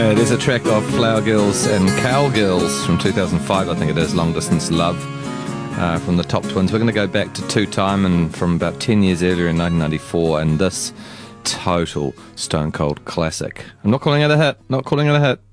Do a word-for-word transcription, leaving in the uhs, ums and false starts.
Uh, there's a track of Flower Girls and Cowgirls from two thousand five, I think it is, Long Distance Love, uh, from the Top Twins. We're going to go back to Two Time and from about ten years earlier in nineteen ninety-four, and this total stone cold classic. I'm not calling it a hit, not calling it a hit.